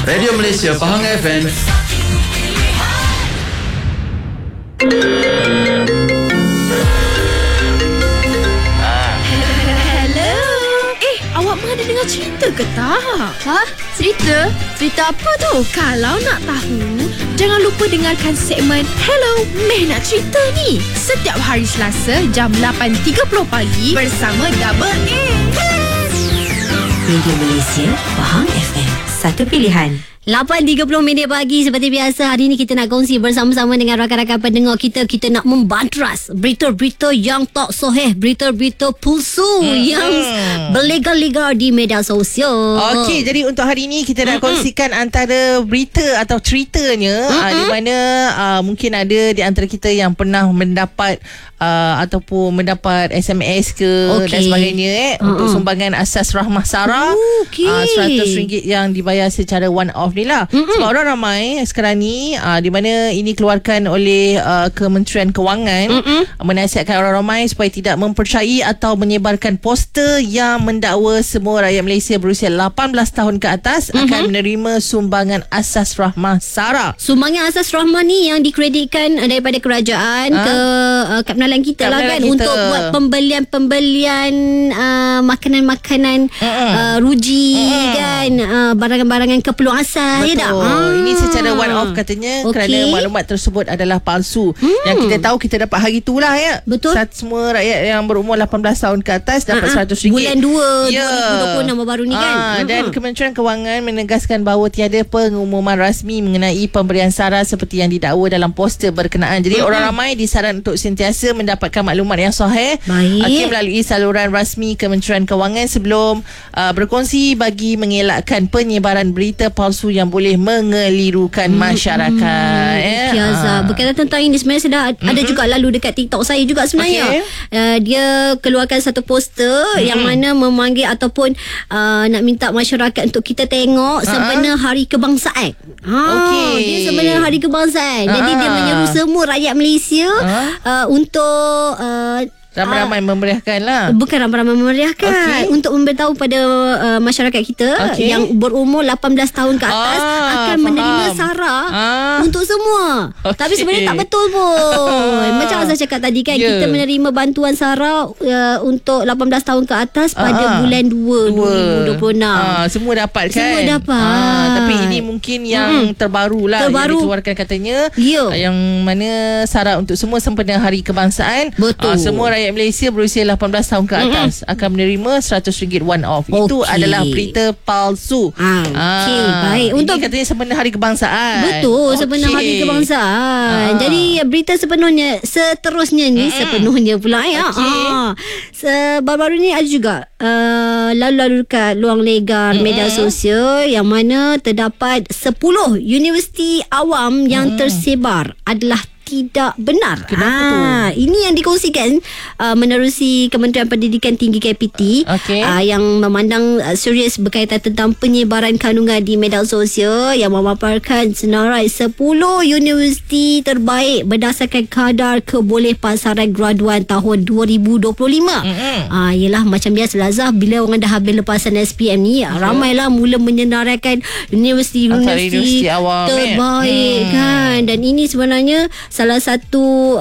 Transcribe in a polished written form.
Radio Malaysia Pahang FM. Hello. Awak ada dengar cerita ke tak? Ha? Cerita? Cerita apa tu? Kalau nak tahu, jangan lupa dengarkan segmen Hello, Meh Nak Cerita ni. Setiap hari Selasa jam 8.30 pagi bersama Double A. Radio Malaysia Pahang FM. Satu pilihan. 8.30 pagi seperti biasa. Hari ini kita nak kongsi bersama-sama dengan rakan-rakan pendengar kita. Kita nak membantras berita-berita yang tak sahih, berita-berita palsu yang berlegar-legar di media sosial. Okey, jadi untuk hari ini kita nak kongsikan antara berita atau ceritanya di mana mungkin ada di antara kita yang pernah mendapat ataupun mendapat SMS ke dan sebagainya untuk sumbangan asas Rahmah Sarah. RM100 yang dibayar secara one off ni lah. Sebab orang ramai sekarang ni di mana ini keluarkan oleh Kementerian Kewangan menasihatkan orang ramai supaya tidak mempercayai atau menyebarkan poster yang mendakwa semua rakyat Malaysia berusia 18 tahun ke atas akan menerima sumbangan asas Rahmah Sarah. Sumbangan asas Rahmah ni yang dikreditkan daripada kerajaan ke Kap Nalan kita lah kan, kita untuk buat pembelian makanan-makanan ruji kan, barangan-barangan keperluan asas. Betul. Ini secara one off katanya kerana maklumat tersebut adalah palsu. Yang kita tahu kita dapat hari itulah ya. Betul. Semua rakyat yang berumur 18 tahun ke atas dapat RM100. Bulan 2 2026 baru ni kan. Dan Kementerian Kewangan menegaskan bahawa tiada pengumuman rasmi mengenai pemberian SARA seperti yang didakwa dalam poster berkenaan. Jadi orang ramai disarankan untuk sentiasa mendapatkan maklumat yang sahih melalui saluran rasmi Kementerian Kewangan sebelum berkongsi bagi mengelakkan penyebaran berita palsu yang boleh mengelirukan masyarakat. Berkaitan tentang ini sebenarnya sudah ada juga lalu dekat TikTok saya juga sebenarnya. Dia keluarkan satu poster yang mana memanggil ataupun nak minta masyarakat untuk kita tengok sempena Hari Kebangsaan. Dia sempena Hari Kebangsaan. Jadi dia menyeru semua rakyat Malaysia untuk ramai-ramai memeriahkan lah. Bukan ramai-ramai memeriahkan, untuk memberitahu pada masyarakat kita yang berumur 18 tahun ke atas akan menerima SARA untuk semua. Tapi sebenarnya tak betul pun. Macam saya cakap tadi kan, kita menerima bantuan SARA untuk 18 tahun ke atas pada bulan 2 2026. Semua dapat kan? Semua dapat. Tapi ini mungkin yang terbaru lah, yang dikeluarkan katanya, yang mana SARA untuk semua sempena Hari Kebangsaan. Betul. Semua rakyat Malaysia berusia 18 tahun ke atas akan menerima RM100 one off. Itu adalah berita palsu. Baik. Untuk ini katanya sempena Hari Kebangsaan. Betul, sempena Hari Kebangsaan. Jadi berita seterusnya ni sepenuhnya pula ya. Baru-baru ni ada juga lalu-lalu dekat luang legar media sosial yang mana terdapat 10 universiti awam yang tersebar adalah tidak benar. Kenapa tu? Ini yang dikongsikan menerusi Kementerian Pendidikan Tinggi KPT yang memandang serius berkaitan tentang penyebaran kandungan di media sosial yang memaparkan senarai 10 universiti terbaik berdasarkan kadar kebolehpasaran graduan tahun 2025. Yelah macam biasa Lazah, bila orang dah habis lepasan SPM ni, ramailah mula menyenaraikan universiti-universiti awam terbaik kan. Dan ini sebenarnya salah satu